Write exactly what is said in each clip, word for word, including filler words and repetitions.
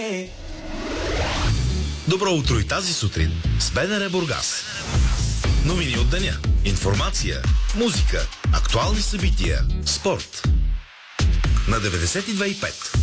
Добро утро и тази сутрин с БНР Бургас. Новини от деня, информация, музика, актуални събития, спорт. На деветдесет и две и пет.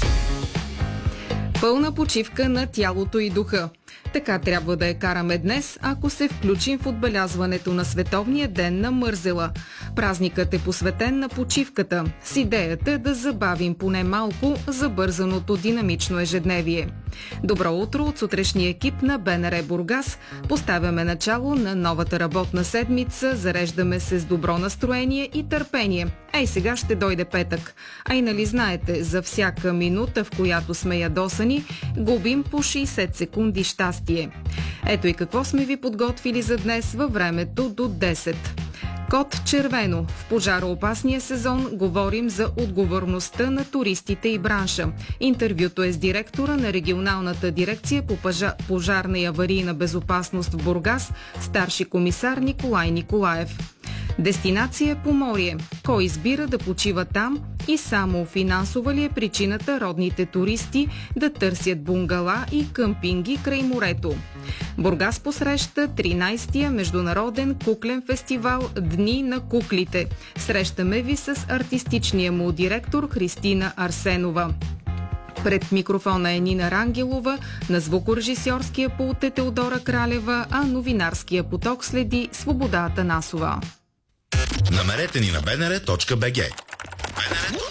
Пълна почивка на тялото и духа. Така трябва да я караме днес, ако се включим в отбелязването на Световния ден на мързела. Празникът е посветен на почивката, с идеята да забавим поне малко забързаното динамично ежедневие. Добро утро от сутрешния екип на БНР Бургас. Поставяме начало на новата работна седмица, зареждаме се с добро настроение и търпение. Ей, сега ще дойде петък. А и нали знаете, за всяка минута, в която сме ядосани, губим по шейсет секунди щастие. Ето и какво сме ви подготвили за днес във времето до десет. Код червено. В пожароопасния сезон говорим за отговорността на туристите и бранша. Интервюто е с директора на регионалната дирекция по пожарна и аварийна безопасност в Бургас, старши комисар Николай Николаев. Дестинация Поморие. Кой избира да почива там и само финансова ли е причината родните туристи да търсят бунгала и къмпинги край морето? Бургас посреща тринайсетия международен куклен фестивал Дни на куклите. Срещаме ви с артистичния му директор Христина Арсенова. Пред микрофона е Нина Рангелова, на звукорежисьорския пулт е Теодора Кралева, а новинарския поток следи Свобода Атанасова. Намерете ни на бнр точка бг.